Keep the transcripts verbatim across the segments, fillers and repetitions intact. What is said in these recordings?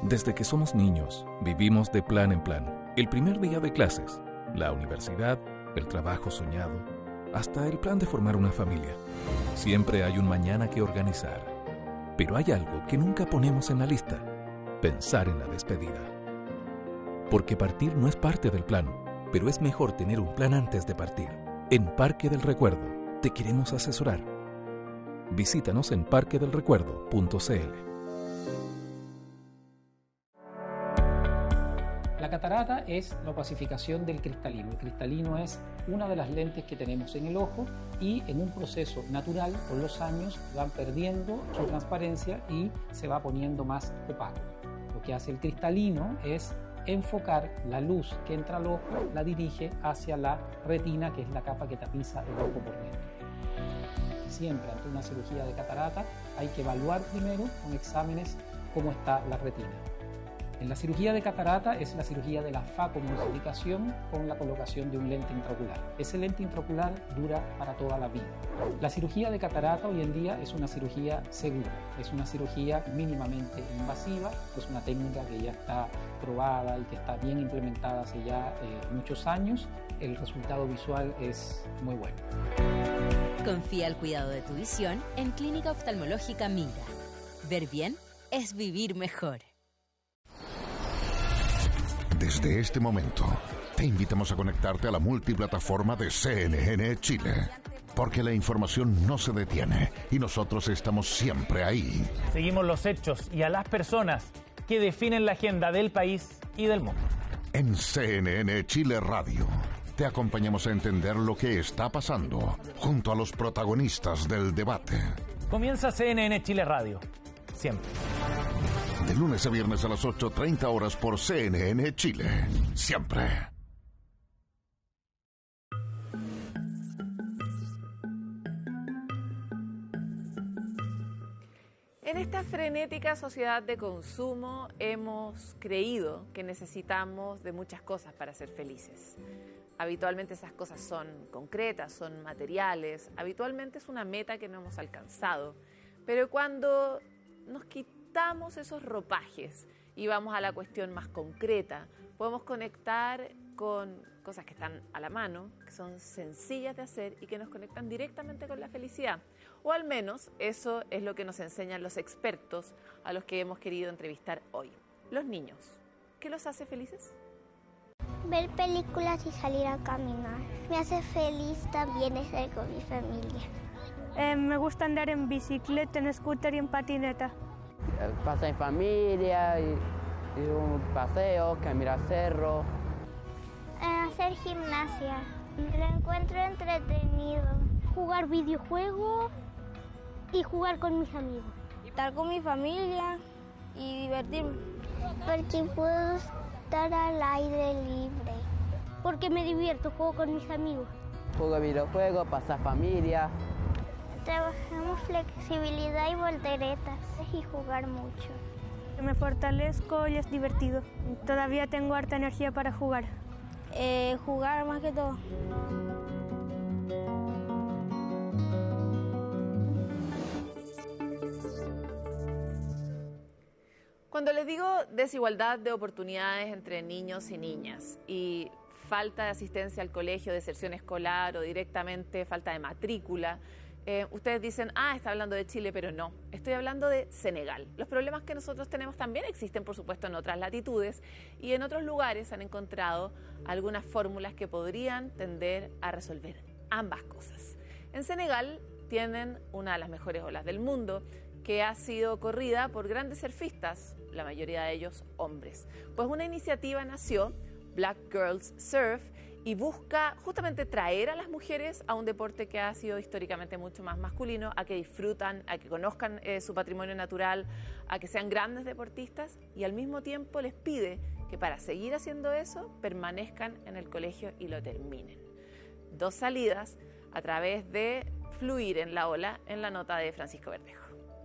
Desde que somos niños, vivimos de plan en plan. El primer día de clases, la universidad, el trabajo soñado, hasta el plan de formar una familia. Siempre hay un mañana que organizar. Pero hay algo que nunca ponemos en la lista: pensar en la despedida. Porque partir no es parte del plan, pero es mejor tener un plan antes de partir. En Parque del Recuerdo te queremos asesorar. Visítanos en parque del recuerdo punto c l. La catarata es la opacificación del cristalino. El cristalino es una de las lentes que tenemos en el ojo y en un proceso natural, con los años, van perdiendo su transparencia y se va poniendo más opaco. Lo que hace el cristalino es enfocar la luz que entra al ojo, la dirige hacia la retina, que es la capa que tapiza el ojo por dentro. Siempre ante una cirugía de catarata hay que evaluar primero con exámenes cómo está la retina. En la cirugía de catarata es la cirugía de la facomultiplicación con la colocación de un lente intraocular. Ese lente intraocular dura para toda la vida. La cirugía de catarata hoy en día es una cirugía segura, es una cirugía mínimamente invasiva, es una técnica que ya está probada y que está bien implementada hace ya eh, muchos años. El resultado visual es muy bueno. Confía el cuidado de tu visión en Clínica Oftalmológica Mira. Ver bien es vivir mejor. Desde este momento, te invitamos a conectarte a la multiplataforma de C N N Chile, porque la información no se detiene y nosotros estamos siempre ahí. Seguimos los hechos y a las personas que definen la agenda del país y del mundo. En C N N Chile Radio, te acompañamos a entender lo que está pasando junto a los protagonistas del debate. Comienza C N N Chile Radio, siempre. De lunes a viernes a las ocho treinta horas por C N N Chile. Siempre. En esta frenética sociedad de consumo hemos creído que necesitamos de muchas cosas para ser felices. Habitualmente esas cosas son concretas, son materiales, habitualmente es una meta que no hemos alcanzado. Pero cuando nos quitamos Quitamos esos ropajes y vamos a la cuestión más concreta, podemos conectar con cosas que están a la mano, que son sencillas de hacer y que nos conectan directamente con la felicidad. O al menos eso es lo que nos enseñan los expertos a los que hemos querido entrevistar hoy. Los niños, ¿qué los hace felices? Ver películas y salir a caminar. Me hace feliz también estar con mi familia. Eh, me gusta andar en bicicleta, en scooter y en patineta. Pasar en familia, ir, ir a un paseo, caminar cerro. Hacer gimnasia. Lo encuentro entretenido. Jugar videojuegos y jugar con mis amigos. Estar con mi familia y divertirme. Porque puedo estar al aire libre. Porque me divierto, juego con mis amigos. Juego videojuegos, pasar familia. Trabajamos flexibilidad y volteretas y jugar mucho. Me fortalezco y es divertido. Todavía tengo harta energía para jugar. Eh, jugar más que todo. Cuando les digo desigualdad de oportunidades entre niños y niñas y falta de asistencia al colegio, deserción escolar o directamente falta de matrícula, Eh, ustedes dicen, ah, está hablando de Chile, pero no, estoy hablando de Senegal. Los problemas que nosotros tenemos también existen, por supuesto, en otras latitudes y en otros lugares han encontrado algunas fórmulas que podrían tender a resolver ambas cosas. En Senegal tienen una de las mejores olas del mundo, que ha sido corrida por grandes surfistas, la mayoría de ellos hombres. Pues una iniciativa nació, Black Girls Surf, y busca justamente traer a las mujeres a un deporte que ha sido históricamente mucho más masculino, a que disfrutan, a que conozcan eh, su patrimonio natural, a que sean grandes deportistas y al mismo tiempo les pide que para seguir haciendo eso permanezcan en el colegio y lo terminen. Dos salidas a través de fluir en la ola en la nota de Francisco Verdejo.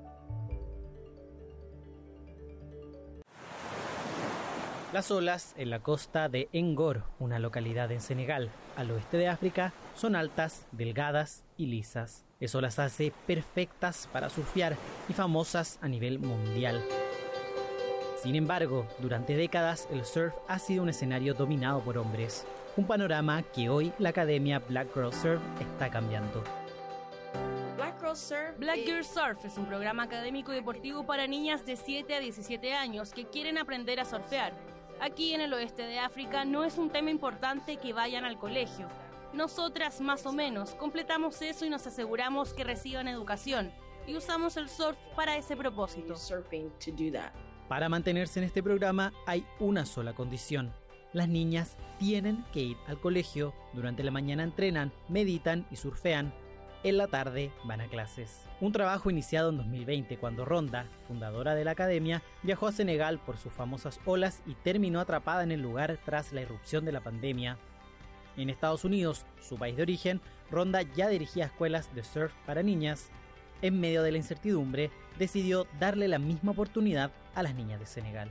Las olas en la costa de Ngor, una localidad en Senegal, al oeste de África, son altas, delgadas y lisas. Eso las hace perfectas para surfear y famosas a nivel mundial. Sin embargo, durante décadas el surf ha sido un escenario dominado por hombres, un panorama que hoy la academia Black Girl Surf está cambiando. Black Girl Surf, Black Girl Surf es un programa académico y deportivo para niñas de siete a diecisiete años que quieren aprender a surfear. Aquí en el oeste de África no es un tema importante que vayan al colegio. Nosotras, más o menos, completamos eso y nos aseguramos que reciban educación y usamos el surf para ese propósito. Para mantenerse en este programa hay una sola condición. Las niñas tienen que ir al colegio. Durante la mañana entrenan, meditan y surfean. En la tarde van a clases. Un trabajo iniciado en dos mil veinte cuando Ronda, fundadora de la academia, viajó a Senegal por sus famosas olas y terminó atrapada en el lugar tras la irrupción de la pandemia. En Estados Unidos, su país de origen, Ronda ya dirigía escuelas de surf para niñas. En medio de la incertidumbre, decidió darle la misma oportunidad a las niñas de Senegal.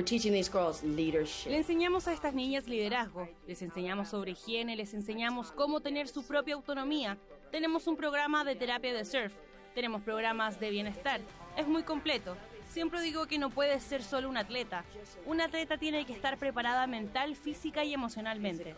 Le enseñamos a estas niñas liderazgo, les enseñamos sobre higiene, les enseñamos cómo tener su propia autonomía. Tenemos un programa de terapia de surf, tenemos programas de bienestar. Es muy completo. Siempre digo que no puedes ser solo un atleta. Un atleta tiene que estar preparada mental, física y emocionalmente.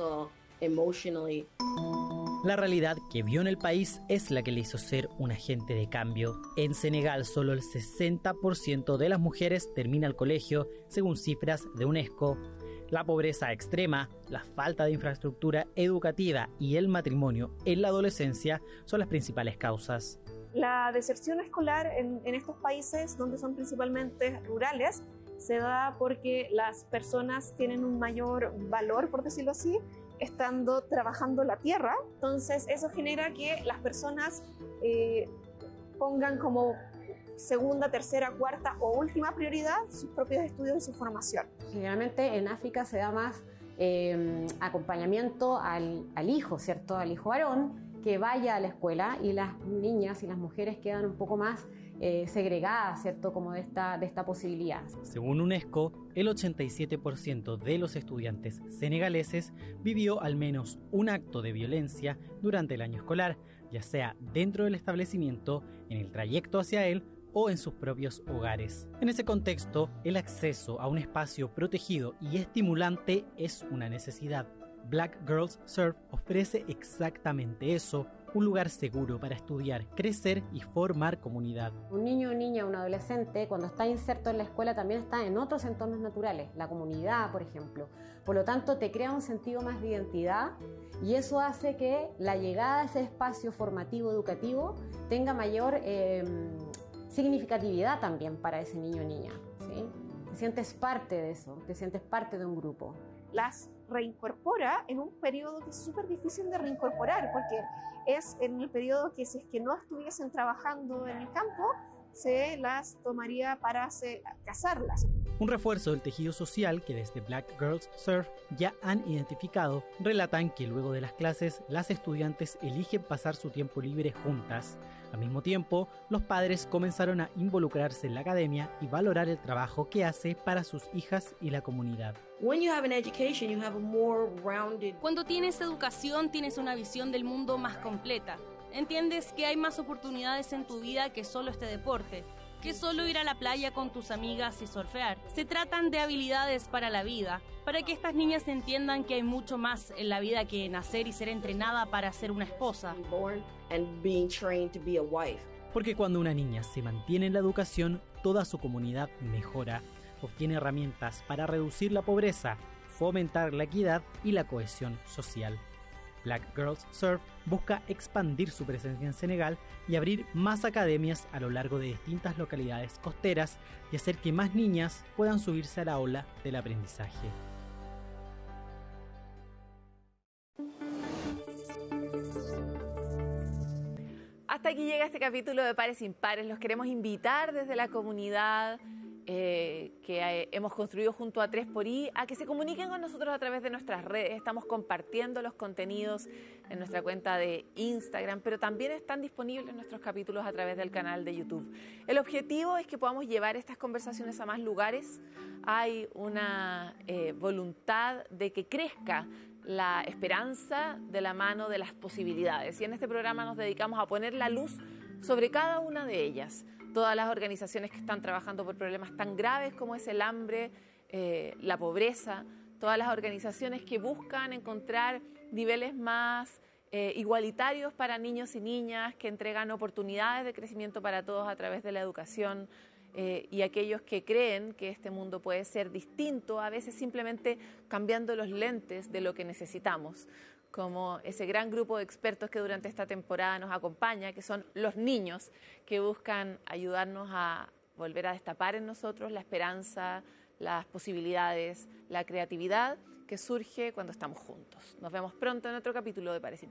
La realidad que vio en el país es la que le hizo ser un agente de cambio. En Senegal, solo el sesenta por ciento de las mujeres termina el colegio, según cifras de UNESCO. La pobreza extrema, la falta de infraestructura educativa y el matrimonio en la adolescencia son las principales causas. La deserción escolar en, en estos países, donde son principalmente rurales, se da porque las personas tienen un mayor valor, por decirlo así, estando trabajando la tierra. Entonces eso genera que las personas eh, pongan como segunda, tercera, cuarta o última prioridad sus propios estudios y su formación. Generalmente en África se da más eh, acompañamiento al, al hijo, ¿cierto? Al hijo varón que vaya a la escuela, y las niñas y las mujeres quedan un poco más eh, segregadas, ¿cierto? Como de esta, de esta posibilidad. Según UNESCO, el ochenta y siete por ciento de los estudiantes senegaleses vivió al menos un acto de violencia durante el año escolar, ya sea dentro del establecimiento, en el trayecto hacia él o en sus propios hogares. En ese contexto, el acceso a un espacio protegido y estimulante es una necesidad. Black Girls Surf ofrece exactamente eso, un lugar seguro para estudiar, crecer y formar comunidad. Un niño o niña, un adolescente, cuando está inserto en la escuela también está en otros entornos naturales, la comunidad, por ejemplo. Por lo tanto, te crea un sentido más de identidad, y eso hace que la llegada a ese espacio formativo, educativo, tenga mayor eh, significatividad también para ese niño o niña, ¿sí? Te sientes parte de eso, te sientes parte de un grupo. Las reincorpora en un periodo que es súper difícil de reincorporar, porque es en el periodo que, si es que no estuviesen trabajando en el campo, se las tomaría para se, casarlas. Un refuerzo del tejido social que desde Black Girls Surf ya han identificado, relatan que luego de las clases las estudiantes eligen pasar su tiempo libre juntas. Al mismo tiempo, los padres comenzaron a involucrarse en la academia y valorar el trabajo que hace para sus hijas y la comunidad. Cuando tienes educación, tienes una visión del mundo más completa. Entiendes que hay más oportunidades en tu vida que solo este deporte, que solo ir a la playa con tus amigas y surfear. Se tratan de habilidades para la vida, para que estas niñas entiendan que hay mucho más en la vida que nacer y ser entrenada para ser una esposa. Porque cuando una niña se mantiene en la educación, toda su comunidad mejora, obtiene herramientas para reducir la pobreza, fomentar la equidad y la cohesión social. Black Girls Surf busca expandir su presencia en Senegal y abrir más academias a lo largo de distintas localidades costeras y hacer que más niñas puedan subirse a la ola del aprendizaje. Hasta aquí llega este capítulo de Pares Impares. Los queremos invitar desde la comunidad Eh, que eh, hemos construido junto a tres por I, a que se comuniquen con nosotros a través de nuestras redes. Estamos compartiendo los contenidos en nuestra cuenta de Instagram, pero también están disponibles nuestros capítulos a través del canal de YouTube. El objetivo es que podamos llevar estas conversaciones a más lugares. Hay una eh, voluntad de que crezca la esperanza de la mano de las posibilidades, y en este programa nos dedicamos a poner la luz sobre cada una de ellas. todas las organizaciones que están trabajando por problemas tan graves como es el hambre, eh, la pobreza, todas las organizaciones que buscan encontrar niveles más eh, igualitarios para niños y niñas, que entregan oportunidades de crecimiento para todos a través de la educación, eh, y aquellos que creen que este mundo puede ser distinto, a veces simplemente cambiando los lentes de lo que necesitamos, como ese gran grupo de expertos que durante esta temporada nos acompaña, que son los niños, que buscan ayudarnos a volver a destapar en nosotros la esperanza, las posibilidades, la creatividad que surge cuando estamos juntos. Nos vemos pronto en otro capítulo de Parece